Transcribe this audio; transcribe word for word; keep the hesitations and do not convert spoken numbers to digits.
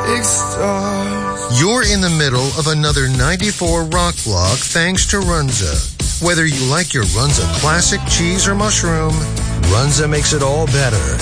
big stars. You're in the middle of another ninety-four Rock Block thanks to Runza. Whether you like your Runza classic cheese or mushroom, Runza makes it all better.